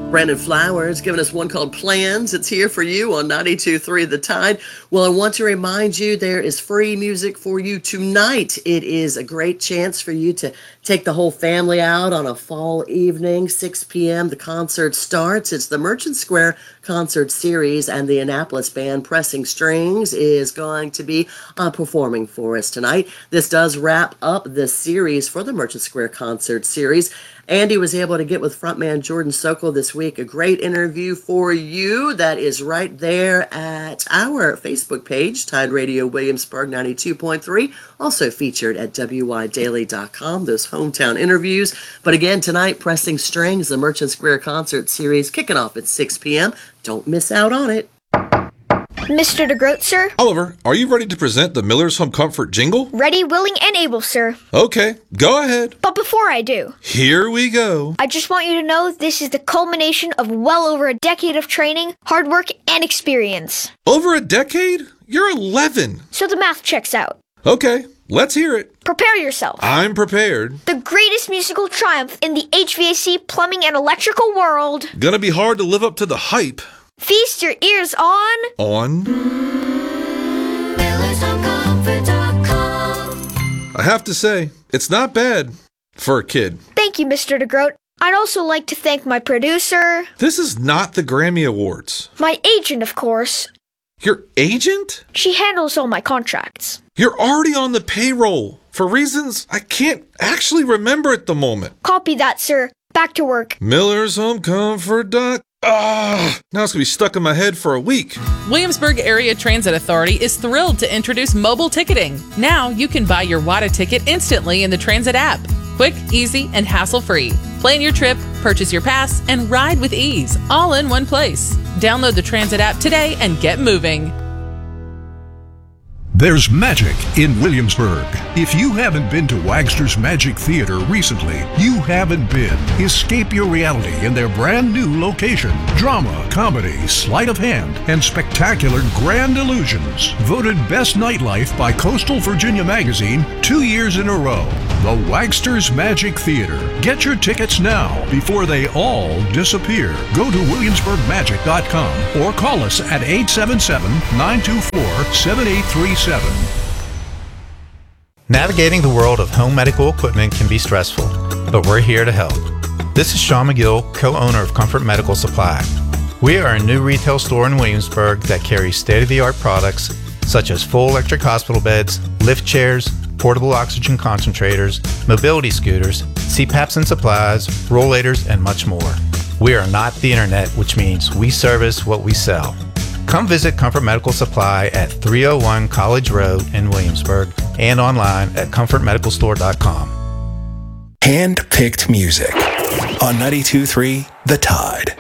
Brandon Flowers giving us one called Plans. It's here for you on 92.3 The Tide. Well, I want to remind you there is free music for you tonight. It is a great chance for you to take the whole family out on a fall evening, 6 p.m. The concert starts. It's the Merchant Square Concert Series, and the Annapolis band Pressing Strings is going to be performing for us tonight. This does wrap up the series for the Merchant Square Concert Series. Andy was able to get with frontman Jordan Sokol this week. A great interview for you that is right there at our Facebook page, Tide Radio Williamsburg 92.3, also featured at WYDaily.com, those hometown interviews. But again, tonight, Pressing Strings, the Merchant Square Concert Series, kicking off at 6 p.m. Don't miss out on it. Mr. DeGroat, sir? Oliver, are you ready to present the Miller's Home Comfort jingle? Ready, willing, and able, sir. Okay, go ahead. But before I do, here we go. I just want you to know this is the culmination of well over a decade of training, hard work, and experience. Over a decade? You're 11. So the math checks out. Okay, let's hear it. Prepare yourself. I'm prepared. The greatest musical triumph in the HVAC, plumbing, and electrical world. Gonna be hard to live up to the hype. Feast your ears on... MillersHomeComfort.com. I have to say, it's not bad for a kid. Thank you, Mr. DeGroat. I'd also like to thank my producer... This is not the Grammy Awards. My agent, of course. Your agent? She handles all my contracts. You're already on the payroll, for reasons I can't actually remember at the moment. Copy that, sir. Back to work. MillersHomeComfort.com. Now it's going to be stuck in my head for a week. Williamsburg Area Transit Authority is thrilled to introduce mobile ticketing. Now you can buy your WADA ticket instantly in the Transit app. Quick, easy, and hassle-free. Plan your trip, purchase your pass, and ride with ease, all in one place. Download the Transit app today and get moving. There's magic in Williamsburg. If you haven't been to Wagster's Magic Theater recently, you haven't been. Escape your reality in their brand new location. Drama, comedy, sleight of hand, and spectacular grand illusions. Voted Best Nightlife by Coastal Virginia Magazine 2 years in a row. The Wagster's Magic Theater. Get your tickets now before they all disappear. Go to WilliamsburgMagic.com or call us at 877-924-7837. Navigating the world of home medical equipment can be stressful, but we're here to help. This is Sean McGill, co-owner of Comfort Medical Supply. We are a new retail store in Williamsburg that carries state-of-the-art products such as full electric hospital beds, lift chairs, portable oxygen concentrators, mobility scooters, CPAPs and supplies, rollators, and much more. We are not the internet, which means we service what we sell. Come visit Comfort Medical Supply at 301 College Road in Williamsburg and online at comfortmedicalstore.com. Hand-picked music on 92.3 The Tide.